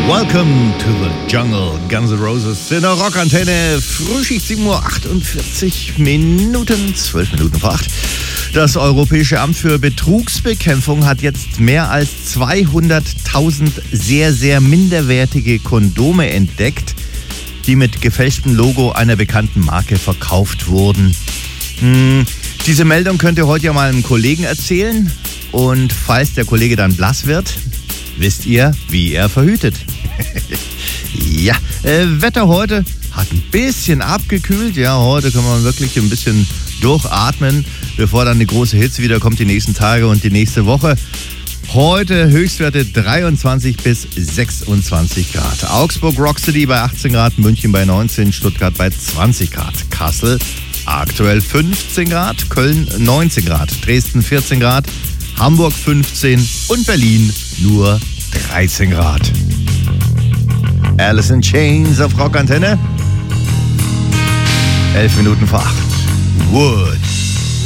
Welcome to the Jungle. Guns N' Roses in der Rockantenne. Frühschicht 7:48 Minuten, 12 Minuten vor 8. Das Europäische Amt für Betrugsbekämpfung hat jetzt mehr als 200.000 sehr, sehr minderwertige Kondome entdeckt, die mit gefälschtem Logo einer bekannten Marke verkauft wurden. Diese Meldung könnt ihr heute ja mal einem Kollegen erzählen. Und falls der Kollege dann blass wird, wisst ihr, wie er verhütet. Ja, Wetter heute hat ein bisschen abgekühlt. Ja, heute kann man wirklich ein bisschen durchatmen, bevor dann die große Hitze wieder kommt die nächsten Tage und die nächste Woche. Heute Höchstwerte 23 bis 26 Grad. Augsburg Rock City bei 18 Grad, München bei 19, Stuttgart bei 20 Grad. Kassel aktuell 15 Grad, Köln 19 Grad, Dresden 14 Grad, Hamburg 15 und Berlin nur 13 Grad. Alice in Chains auf Rockantenne. 11 Minuten vor 8. Wood.